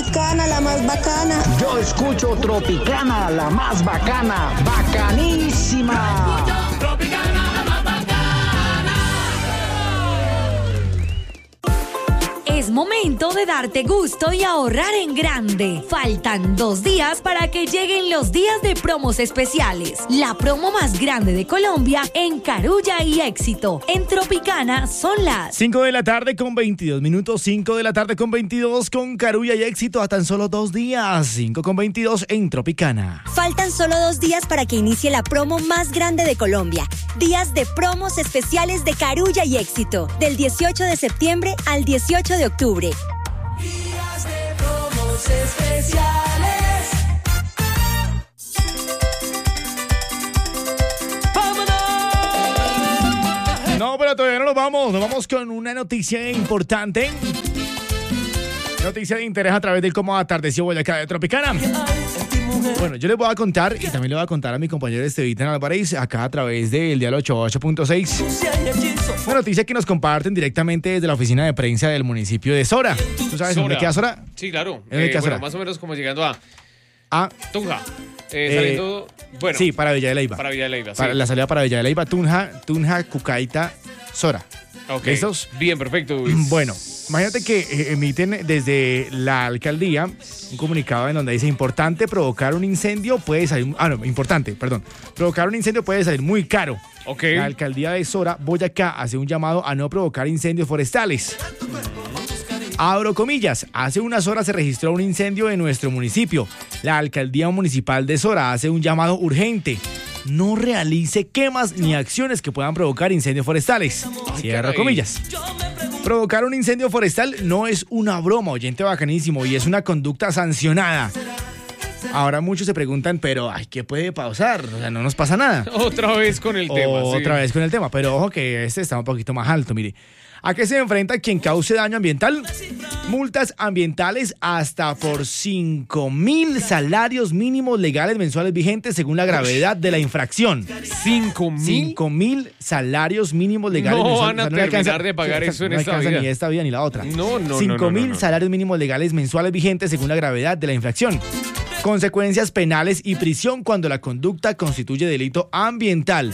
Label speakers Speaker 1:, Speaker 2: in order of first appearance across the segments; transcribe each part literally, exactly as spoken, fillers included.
Speaker 1: Tropicana, la más bacana.
Speaker 2: Yo escucho Tropicana, la más bacana, bacanísima.
Speaker 3: Tropicana, la más bacana.
Speaker 4: Es momento de darte gusto y ahorrar en grande. Faltan dos días para que lleguen los días de promos especiales. La promo más grande de Colombia en Carulla y Éxito. En Tropicana son las
Speaker 5: cinco de la tarde con veintidós minutos. cinco de la tarde con veintidós con Carulla y Éxito a tan solo dos días. cinco con veintidós en Tropicana.
Speaker 4: Faltan solo dos días para que inicie la promo más grande de Colombia. Días de promos especiales de Carulla y Éxito. Del dieciocho de septiembre al dieciocho de octubre.
Speaker 3: Días de promos especiales. ¡Vámonos!
Speaker 5: No, pero todavía no nos vamos. Nos vamos con una noticia importante. Noticia de interés a través del cómo atardeció Boyacá de Tropicana. Bueno, yo les voy a contar y también le voy a contar a mi compañero Estevitan Álvarez acá a través del Diario ochenta y ocho punto seis. Una noticia que nos comparten directamente desde la oficina de prensa del municipio de Sora. ¿Tú sabes
Speaker 6: Sora.
Speaker 5: dónde queda Sora?
Speaker 6: Sí, claro.
Speaker 5: ¿Dónde
Speaker 6: Eh,
Speaker 5: queda
Speaker 6: bueno,
Speaker 5: Sora?
Speaker 6: más o menos como llegando a
Speaker 5: Ah,
Speaker 6: Tunja. Eh,
Speaker 5: Eh,
Speaker 6: saliendo, bueno,
Speaker 5: sí, para Villa de Leyva.
Speaker 6: para Villa de Leyva.
Speaker 5: Para
Speaker 6: sí.
Speaker 5: la salida para Villa de Leyva, Tunja, Tunja, Cucaita, Sora.
Speaker 6: Ok.
Speaker 5: ¿Listos?
Speaker 6: Bien, perfecto. Luis.
Speaker 5: Bueno, imagínate que eh, emiten desde la alcaldía un comunicado en donde dice importante provocar un incendio puede salir, ah no, importante, perdón, provocar un incendio puede salir muy caro.
Speaker 6: Ok.
Speaker 5: La alcaldía de Sora, Boyacá, hace un llamado a no provocar incendios forestales. Abro comillas, hace unas horas se registró un incendio en nuestro municipio. La alcaldía municipal de Sora hace un llamado urgente. No realice quemas ni acciones que puedan provocar incendios forestales. Cierra
Speaker 6: caray.
Speaker 5: comillas. Provocar un incendio forestal no es una broma, oyente bacanísimo, y es una conducta sancionada. Ahora muchos se preguntan, pero ay, ¿qué puede pasar? O sea, no nos pasa nada.
Speaker 6: Otra vez con el tema. sí.
Speaker 5: Otra vez con el tema, pero ojo que este está un poquito más alto, mire. ¿A qué se enfrenta quien cause daño ambiental? Multas ambientales hasta por cinco mil salarios mínimos legales mensuales vigentes según la gravedad de la infracción.
Speaker 6: ¿Cinco mil?
Speaker 5: cinco mil salarios mínimos legales
Speaker 6: No
Speaker 5: mensuales.
Speaker 6: van a
Speaker 5: O sea, le
Speaker 6: terminar de pagar eso en
Speaker 5: no
Speaker 6: esta
Speaker 5: alcanza
Speaker 6: vida.
Speaker 5: ni esta vida ni la otra.
Speaker 6: No, no, no,
Speaker 5: cinco
Speaker 6: no,
Speaker 5: mil
Speaker 6: no, no.
Speaker 5: salarios mínimos legales mensuales vigentes según la gravedad de la infracción. Consecuencias penales y prisión cuando la conducta constituye delito ambiental.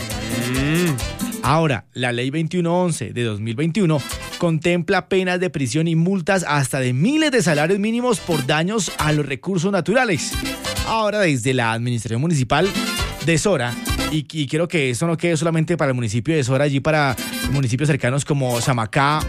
Speaker 5: Ahora, la ley veintiuno once de dos mil veintiuno contempla penas de prisión y multas hasta de miles de salarios mínimos por daños a los recursos naturales. Ahora, desde la administración municipal de Sora, y, y quiero que eso no quede solamente para el municipio de Sora, allí para municipios cercanos como Samacá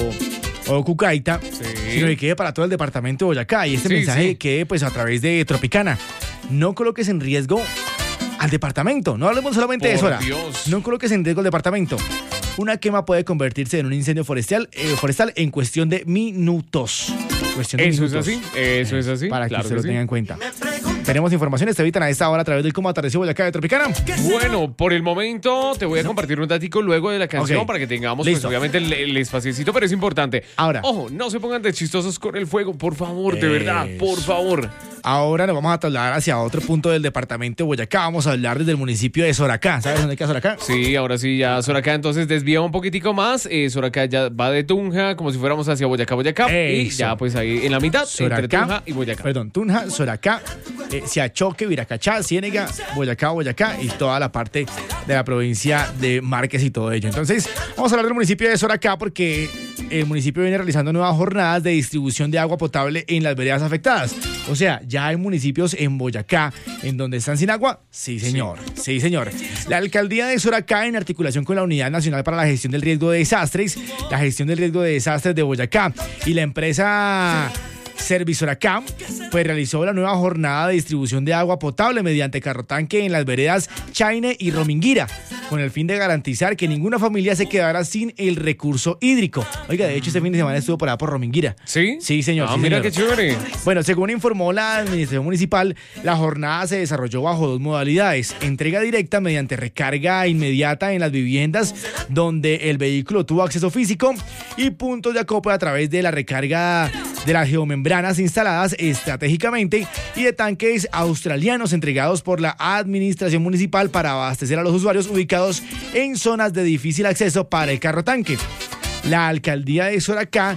Speaker 5: o, o Cucaita, sino que quede para todo el departamento de Boyacá. Y este
Speaker 6: Sí,
Speaker 5: mensaje
Speaker 6: sí.
Speaker 5: quede pues a través de Tropicana. No coloques en riesgo al departamento. No hablemos solamente de
Speaker 6: Por
Speaker 5: Sora.
Speaker 6: Dios.
Speaker 5: No coloques en riesgo al departamento. Una quema puede convertirse en un incendio forestal, eh, forestal en cuestión de minutos. Cuestión de
Speaker 6: Eso es
Speaker 5: minutos.
Speaker 6: así. Eso es así.
Speaker 5: Para que
Speaker 6: claro
Speaker 5: usted lo
Speaker 6: sí.
Speaker 5: tenga en cuenta. Tenemos informaciones, te evitan a esta hora a través del cómo atardeció Boyacá de Tropicana.
Speaker 6: Bueno, por el momento te voy a compartir un datico luego de la canción
Speaker 5: Ok.
Speaker 6: para que tengamos pues,
Speaker 5: Listo.
Speaker 6: obviamente el, el espaciecito, pero es importante.
Speaker 5: Ahora.
Speaker 6: Ojo, no se pongan de chistosos con el fuego, por favor, de
Speaker 5: Eso.
Speaker 6: verdad, por favor.
Speaker 5: Ahora nos vamos a trasladar hacia otro punto del departamento de Boyacá. Vamos a hablar desde el municipio de Soracá. ¿Sabes dónde queda Soracá?
Speaker 6: Sí, ahora sí, ya Soracá entonces desvía un poquitico más. Eh, Soracá ya va de Tunja, como si fuéramos hacia Boyacá, Boyacá. Y
Speaker 5: Eso.
Speaker 6: ya pues ahí en la mitad, entre Tunja
Speaker 5: Soracá,
Speaker 6: y Boyacá.
Speaker 5: perdón, Tunja, Soracá, eh, Siachoque, Viracachá, Ciénega, Boyacá, Boyacá y toda la parte de la provincia de Márquez y todo ello. Entonces, vamos a hablar del municipio de Soracá porque el municipio viene realizando nuevas jornadas de distribución de agua potable en las veredas afectadas. O sea, ya hay municipios en Boyacá en donde están sin agua. Sí, señor. Sí, señor. La alcaldía de Soracá, en articulación con la Unidad Nacional para la Gestión del Riesgo de Desastres, la gestión del riesgo de desastres de Boyacá y la empresa Servisoracá, pues realizó la nueva jornada de distribución de agua potable mediante carrotanque en las veredas Chaine y Rominguira, con el fin de garantizar que ninguna familia se quedara sin el recurso hídrico. Oiga, de hecho, este fin de semana estuvo por allá por Rominguira.
Speaker 6: ¿Sí?
Speaker 5: Sí, señor.
Speaker 6: Ah,
Speaker 5: sí,
Speaker 6: mira
Speaker 5: señor.
Speaker 6: qué chévere.
Speaker 5: Bueno, según informó la administración municipal, la jornada se desarrolló bajo dos modalidades: entrega directa mediante recarga inmediata en las viviendas donde el vehículo tuvo acceso físico y puntos de acopio a través de la recarga de las geomembranas instaladas estratégicamente y de tanques australianos entregados por la administración municipal para abastecer a los usuarios ubicados en zonas de difícil acceso para el carro tanque. La alcaldía de Soracá se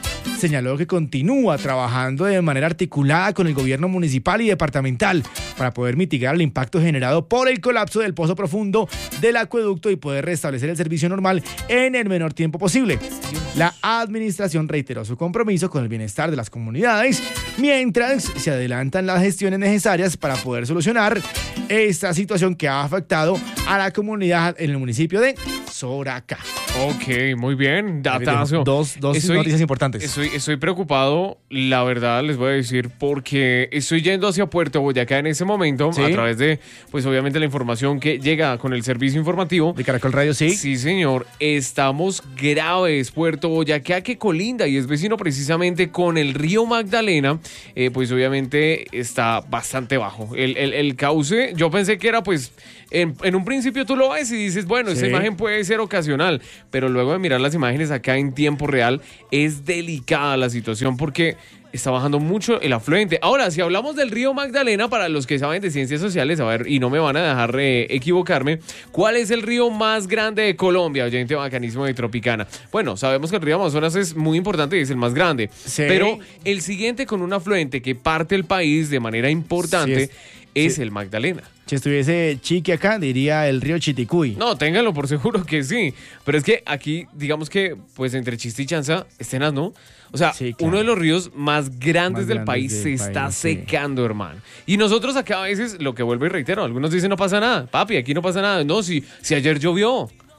Speaker 5: señaló que continúa trabajando de manera articulada con el gobierno municipal y departamental para poder mitigar el impacto generado por el colapso del pozo profundo del acueducto y poder restablecer el servicio normal en el menor tiempo posible. La administración reiteró su compromiso con el bienestar de las comunidades mientras se adelantan las gestiones necesarias para poder solucionar esta situación que ha afectado a la comunidad en el municipio de Soracá.
Speaker 6: Ok, muy bien. Datazo.
Speaker 5: Dos, dos
Speaker 6: Estoy-
Speaker 5: noticias importantes.
Speaker 6: Estoy, estoy preocupado, la verdad, les voy a decir, porque estoy yendo hacia Puerto Boyacá en ese momento,
Speaker 5: Sí.
Speaker 6: a través de, pues obviamente, la información que llega con el servicio informativo.
Speaker 5: De Caracol Radio, sí.
Speaker 6: Sí, señor. Estamos graves. Puerto Boyacá, que colinda y es vecino precisamente con el río Magdalena, eh, pues obviamente está bastante bajo. El, el- el cauce, yo pensé que era pues, en, en un principio tú lo ves y dices, bueno, esta
Speaker 5: Sí.
Speaker 6: imagen puede ser ocasional, pero luego de mirar las imágenes acá en tiempo real, es delicada la situación porque está bajando mucho el afluente. Ahora, si hablamos del río Magdalena, para los que saben de ciencias sociales, a ver, y no me van a dejar eh, equivocarme, ¿cuál es el río más grande de Colombia, oyente bacanísimo de Tropicana? Bueno, sabemos que el río Amazonas es muy importante y es el más grande,
Speaker 5: Sí.
Speaker 6: pero el siguiente con un afluente que parte el país de manera importante
Speaker 5: Sí,
Speaker 6: es,
Speaker 5: sí.
Speaker 6: el Magdalena.
Speaker 5: Si estuviese Chiqui acá, diría el río Chiticuy.
Speaker 6: No, ténganlo por seguro que sí. Pero es que aquí, digamos que, pues entre chiste y chanza, escenas, ¿no? O sea,
Speaker 5: Sí, claro.
Speaker 6: uno de los ríos más grandes
Speaker 5: Más
Speaker 6: del
Speaker 5: grandes
Speaker 6: país
Speaker 5: del
Speaker 6: se está
Speaker 5: país, sí.
Speaker 6: secando, hermano. Y nosotros acá a veces, lo que vuelvo y reitero, algunos dicen no pasa nada. Papi, aquí no pasa nada. No, si, si ayer llovió.